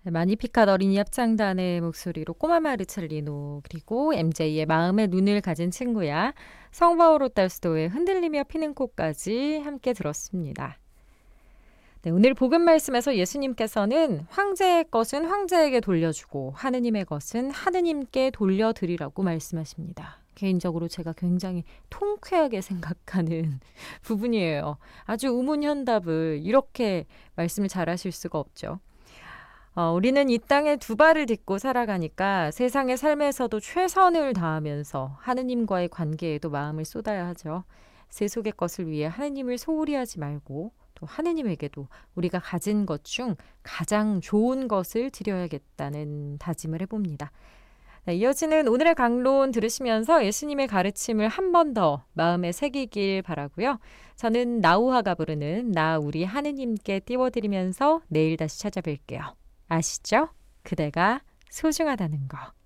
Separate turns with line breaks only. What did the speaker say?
마니피칸 어린이 합창단의 목소리로 꼬마 마르첼리노 그리고 MJ의 마음의 눈을 가진 친구야 성바오로 달스도의 흔들리며 피는 꽃까지 함께 들었습니다. 네, 오늘 복음 말씀에서 예수님께서는 황제의 것은 황제에게 돌려주고 하느님의 것은 하느님께 돌려드리라고 말씀하십니다. 개인적으로 제가 굉장히 통쾌하게 생각하는 부분이에요. 아주 우문현답을 이렇게 말씀을 잘하실 수가 없죠. 우리는 이 땅에 두 발을 딛고 살아가니까 세상의 삶에서도 최선을 다하면서 하느님과의 관계에도 마음을 쏟아야 하죠. 세속의 것을 위해 하느님을 소홀히 하지 말고 또 하느님에게도 우리가 가진 것 중 가장 좋은 것을 드려야겠다는 다짐을 해봅니다. 네, 이어지는 오늘의 강론 들으시면서 예수님의 가르침을 한 번 더 마음에 새기길 바라고요. 저는 나우하가 부르는 나 우리 하느님께 띄워드리면서 내일 다시 찾아뵐게요. 아시죠? 그대가 소중하다는 거.